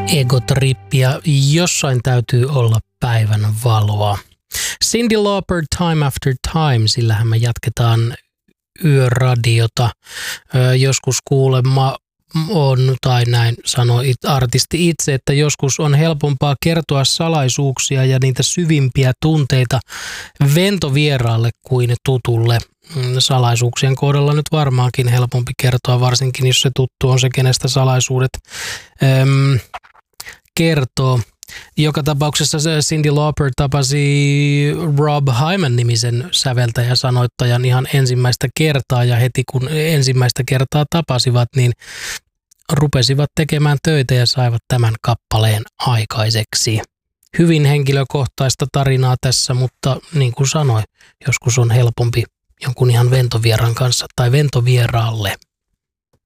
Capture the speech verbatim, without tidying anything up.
Egotrippi ja jossain täytyy olla päivän valoa. Cyndi Lauper, Time After Time, sillähän me jatketaan yöradiota. Ö, joskus kuulemma on, tai näin sanoi artisti itse, että joskus on helpompaa kertoa salaisuuksia ja niitä syvimpiä tunteita ventovieraalle kuin tutulle. Salaisuuksien kohdalla nyt varmaankin helpompi kertoa, varsinkin jos se tuttu on se, kenestä salaisuudet öm, kertoo. Joka tapauksessa Cyndi Lauper tapasi Rob Hyman-nimisen säveltäjä-sanoittajan ihan ensimmäistä kertaa, ja heti kun ensimmäistä kertaa tapasivat, niin rupesivat tekemään töitä ja saivat tämän kappaleen aikaiseksi. Hyvin henkilökohtaista tarinaa tässä, mutta niin kuin sanoin, joskus on helpompi jonkun ihan ventovieran kanssa tai ventovieraalle.